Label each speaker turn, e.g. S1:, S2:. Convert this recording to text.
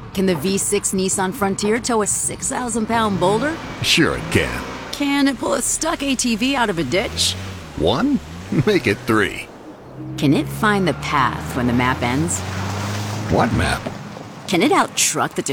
S1: Can the V6 Nissan Frontier tow a 6,000-pound boulder?
S2: Sure it can.
S1: Can it pull a stuck ATV out of a ditch?
S2: 1? Make it 3.
S1: Can it find the path when the map ends?
S2: What map?
S1: Can it outtruck the